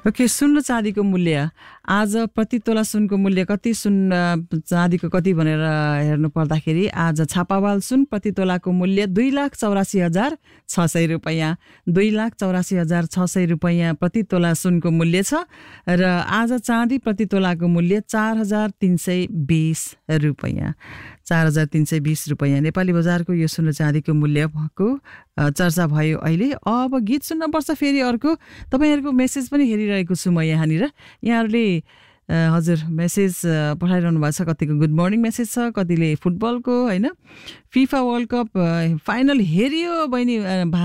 Okay, सुन र चाँदीको मूल्य आज प्रति तोला सुनको मूल्य कति, सुन चाँदीको कति भनेर हेर्नु पर्दाखेरि आज छापावाल सुन प्रति तोलाको मूल्य 2,84,600 रुपैयाँ, 2,84,600 रुपैयाँ प्रति तोला सुनको मूल्य छ। र आज चाँदी प्रति तोलाको मूल्य 4,320 रुपैयाँ, 4,320 रुपैयाँ। नेपाली बजारको यो सुन चाँदीको मूल्यको चर्चा भयो अहिले। अब गीत सुन्नुपर्छ फेरि अर्को। तपाईँहरूको मेसेज पनि हेरिरहेको छु म यहाँनिर। यहाँहरूले हजुर मेसेज पठाइरहनु भएको छ, कतिको गुड मर्निङ मेसेज छ, कतिले फुटबलको होइन फिफा वर्ल्ड कप फाइनल हेरियो बहिनी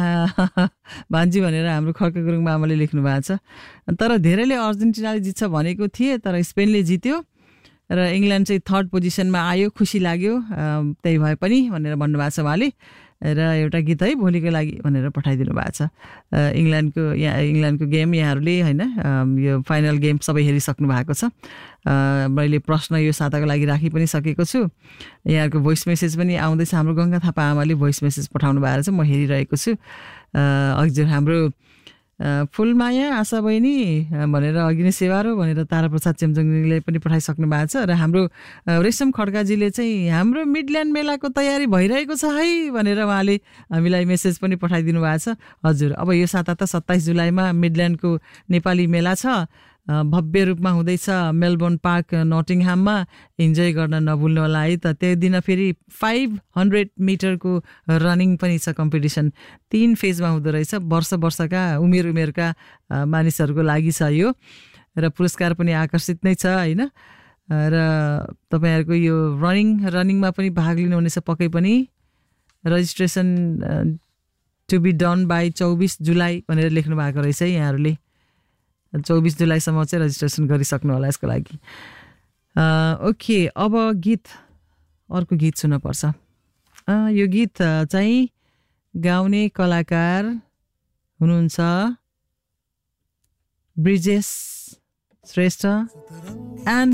भान्जी भनेर हाम्रो खड्का गुरुङ मामाले लेख्नु भएको छ। तर धेरैले अर्जेन्टिनाले जित्छ भनेको थिए, तर स्पेनले जित्यो र इङ्ल्यान्ड चाहिँ थर्ड पोजिसनमा आयो, खुसी लाग्यो त्यही भए पनि भनेर भन्नुभएको छ उहाँले। र एउटा गीत है भोलिको लागि भनेर पठाइदिनु भएको छ। इङ्ल्यान्डको गेम यहाँहरूले होइन यो फाइनल गेम सबै हेरिसक्नु भएको छ। मैले प्रश्न यो साताको लागि राखि पनि सकेको छु। यहाँहरूको भोइस मेसेज पनि आउँदैछ। हाम्रो गङ्गा थापा आमाले भोइस मेसेज पठाउनु भएको छ, म हेरिरहेको छु। हजुर हाम्रो फुलमाया आशा बहिनी भनेर अघि नै सेवारो भनेर ताराप्रसाद चेम्जोङले पनि पठाइसक्नु भएको छ। र हाम्रो रेशम खड्काजीले चाहिँ हाम्रो मिडल्यान्ड मेलाको तयारी भइरहेको छ है भनेर उहाँले हामीलाई मेसेज पनि पठाइदिनु भएको छ। हजुर, अब यो साता त 27 जुलाईमा मिडल्यान्डको नेपाली मेला छ, भव्य रूपमा हुँदैछ मेलबोर्न पार्क नटिङहाममा। इन्जोय गर्न नभुल्नु होला है त। त्यो दिन फेरि 500 मिटरको रनिङ पनि छ कम्पिटिसन, 3 फेजमा हुँदो रहेछ। वर्षका उमेरका मानिसहरूको लागि छ यो, र पुरस्कार पनि आकर्षित नै छ होइन। र तपाईँहरूको यो रनिङमा पनि भाग लिनुहुनेछ पक्कै पनि। Registration to be done by 24 जुलाई भनेर लेख्नु भएको रहेछ यहाँहरूले। 24 जुलाईसम्म चाहिँ रजिस्ट्रेसन गरिसक्नु होला यसको लागि। ओके, अब अर्को गीत सुन्नुपर्छ। यो गीत चाहिँ गाउने कलाकार हुनुहुन्छ ब्रिजेश श्रेष्ठ एन्ड